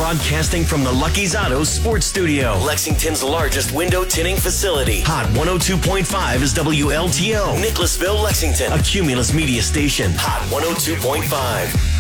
Broadcasting from the Lucky's Auto Sports Studio, Lexington's largest window tinting facility. Hot 102.5 is WLTO, Nicholasville, Lexington, a Cumulus media station. Hot 102.5.